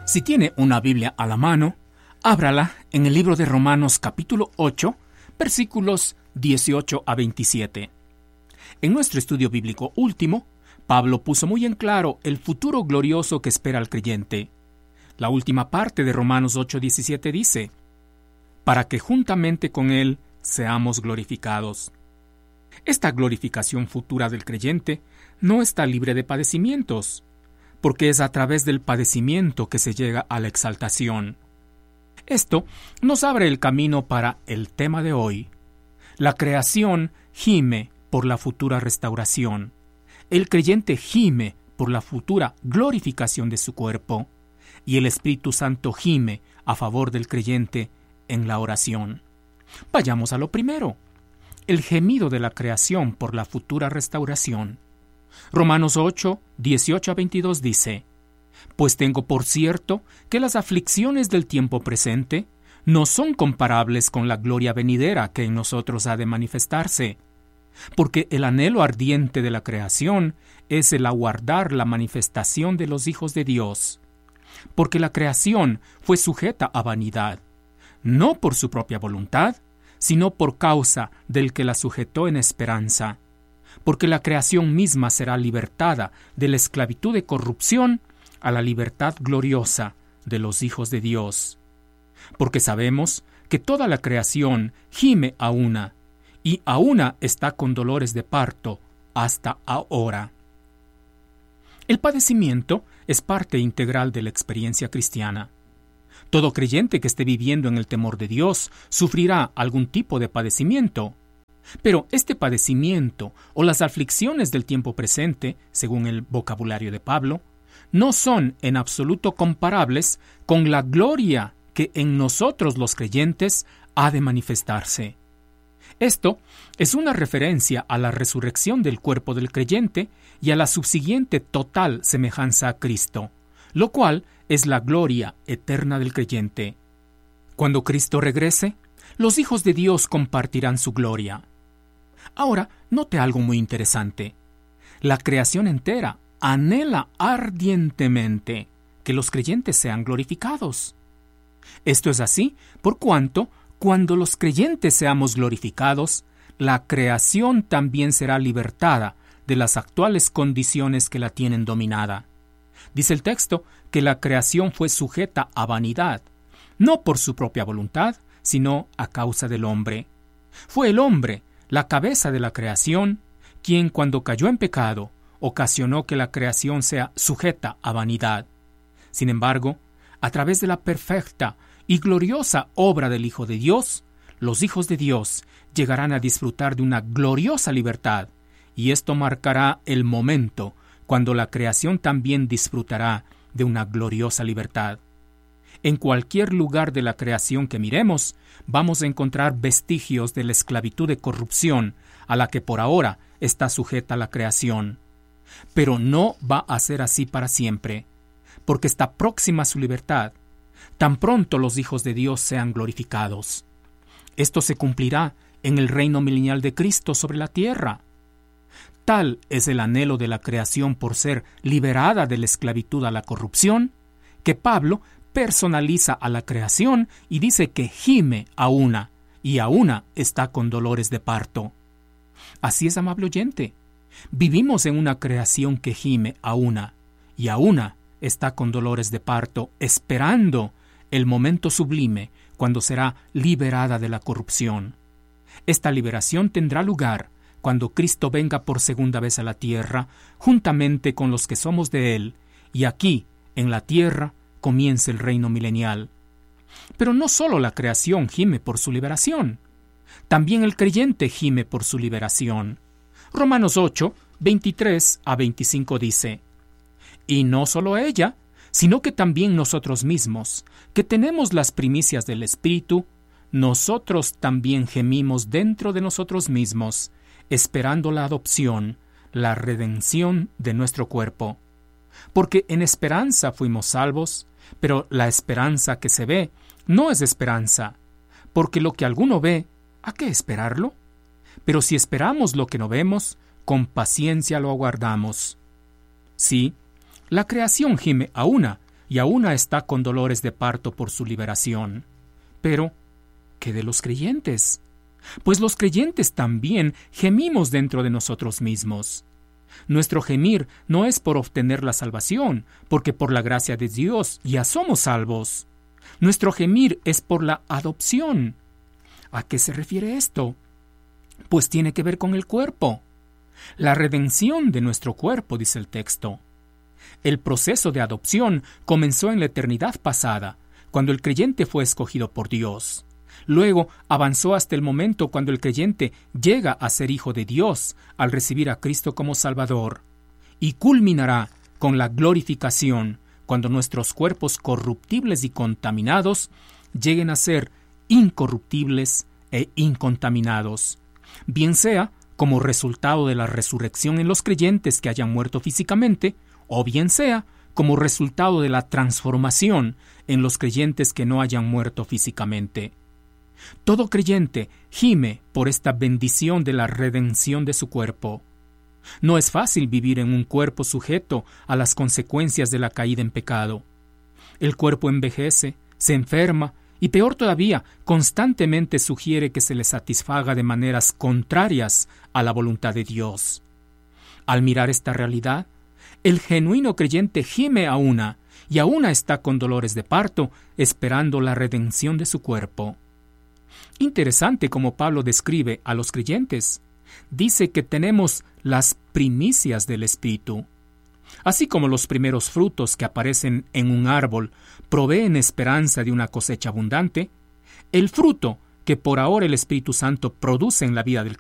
Si tiene una Biblia a la mano, ábrala en el libro de Romanos capítulo 8, versículos 18 a 27. En nuestro estudio bíblico último, Pablo puso muy en claro el futuro glorioso que espera al creyente. La última parte de Romanos 8:17 dice: para que juntamente con él seamos glorificados. Esta glorificación futura del creyente no está libre de padecimientos, porque es a través del padecimiento que se llega a la exaltación. Esto nos abre el camino para el tema de hoy. La creación gime por la futura restauración. El creyente gime por la futura glorificación de su cuerpo, y el Espíritu Santo gime a favor del creyente en la oración. Vayamos a lo primero: el gemido de la creación por la futura restauración. Romanos 8, 18 a 22 dice: pues tengo por cierto que las aflicciones del tiempo presente no son comparables con la gloria venidera que en nosotros ha de manifestarse, porque el anhelo ardiente de la creación es el aguardar la manifestación de los hijos de Dios. Porque la creación fue sujeta a vanidad, no por su propia voluntad, sino por causa del que la sujetó en esperanza. Porque la creación misma será libertada de la esclavitud de corrupción a la libertad gloriosa de los hijos de Dios. Porque sabemos que toda la creación gime a una, y a una está con dolores de parto hasta ahora. El padecimiento es parte integral de la experiencia cristiana. Todo creyente que esté viviendo en el temor de Dios sufrirá algún tipo de padecimiento. Pero este padecimiento o las aflicciones del tiempo presente, según el vocabulario de Pablo, no son en absoluto comparables con la gloria que en nosotros los creyentes ha de manifestarse. Esto es una referencia a la resurrección del cuerpo del creyente y a la subsiguiente total semejanza a Cristo, lo cual es la gloria eterna del creyente. Cuando Cristo regrese, los hijos de Dios compartirán su gloria. Ahora, note algo muy interesante. La creación entera anhela ardientemente que los creyentes sean glorificados. Esto es así por cuanto, cuando los creyentes seamos glorificados, la creación también será libertada de las actuales condiciones que la tienen dominada. Dice el texto que la creación fue sujeta a vanidad, no por su propia voluntad, sino a causa del hombre. Fue el hombre, la cabeza de la creación, quien cuando cayó en pecado, ocasionó que la creación sea sujeta a vanidad. Sin embargo, a través de la perfecta y gloriosa obra del Hijo de Dios, los hijos de Dios llegarán a disfrutar de una gloriosa libertad, y esto marcará el momento cuando la creación también disfrutará de una gloriosa libertad. En cualquier lugar de la creación que miremos, vamos a encontrar vestigios de la esclavitud de corrupción a la que por ahora está sujeta la creación. Pero no va a ser así para siempre, porque está próxima su libertad, tan pronto los hijos de Dios sean glorificados. Esto se cumplirá en el reino milenial de Cristo sobre la tierra. Tal es el anhelo de la creación por ser liberada de la esclavitud a la corrupción, que Pablo personaliza a la creación y dice que gime a una, y a una está con dolores de parto. Así es, amable oyente. Vivimos en una creación que gime a una, y a una está con dolores de parto, esperando el momento sublime cuando será liberada de la corrupción. Esta liberación tendrá lugar cuando Cristo venga por segunda vez a la tierra, juntamente con los que somos de Él, y aquí, en la tierra, comience el reino milenial. Pero no solo la creación gime por su liberación, también el creyente gime por su liberación. Romanos 8, 23 a 25 dice: y no solo ella, sino que también nosotros mismos, que tenemos las primicias del Espíritu, nosotros también gemimos dentro de nosotros mismos, esperando la adopción, la redención de nuestro cuerpo. Porque en esperanza fuimos salvos, pero la esperanza que se ve no es esperanza, porque lo que alguno ve, ¿a qué esperarlo? Pero si esperamos lo que no vemos, con paciencia lo aguardamos. Sí, la creación gime a una, y aún está con dolores de parto por su liberación. Pero, ¿qué de los creyentes? Pues los creyentes también gemimos dentro de nosotros mismos. Nuestro gemir no es por obtener la salvación, porque por la gracia de Dios ya somos salvos. Nuestro gemir es por la adopción. ¿A qué se refiere esto? Pues tiene que ver con el cuerpo. La redención de nuestro cuerpo, dice el texto. El proceso de adopción comenzó en la eternidad pasada, cuando el creyente fue escogido por Dios. Luego avanzó hasta el momento cuando el creyente llega a ser hijo de Dios al recibir a Cristo como Salvador. Y culminará con la glorificación, cuando nuestros cuerpos corruptibles y contaminados lleguen a ser incorruptibles e incontaminados, bien sea como resultado de la resurrección en los creyentes que hayan muerto físicamente, o bien sea como resultado de la transformación en los creyentes que no hayan muerto físicamente. Todo creyente gime por esta bendición de la redención de su cuerpo. No es fácil vivir en un cuerpo sujeto a las consecuencias de la caída en pecado. El cuerpo envejece, se enferma y, peor todavía, constantemente sugiere que se le satisfaga de maneras contrarias a la voluntad de Dios. Al mirar esta realidad, el genuino creyente gime a una y aún está con dolores de parto, esperando la redención de su cuerpo. Interesante como Pablo describe a los creyentes. Dice que tenemos las primicias del Espíritu. Así como los primeros frutos que aparecen en un árbol proveen esperanza de una cosecha abundante, el fruto que por ahora el Espíritu Santo produce en la vida del